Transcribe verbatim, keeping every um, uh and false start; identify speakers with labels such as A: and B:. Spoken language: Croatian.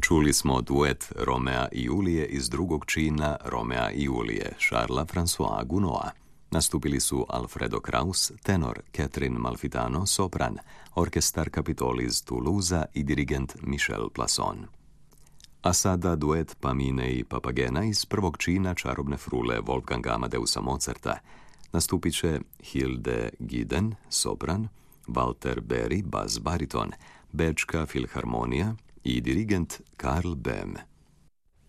A: Čuli smo duet Romea i Julije iz drugog čina Romea i Julije, Charlesa François Gounoa. Nastupili su Alfredo Kraus, tenor, Catherine Malfitano, sopran, orkestar Capitol iz Toulouse i dirigent Michel Plasson. A sada duet Pamine i Papagena iz prvog čina Čarobne frule Wolfganga Amadeusa Mozarta. Nastupit će Hilde Giden, sopran, Walter Berry, bas bariton, Bečka filharmonija i dirigent Karl Böhm.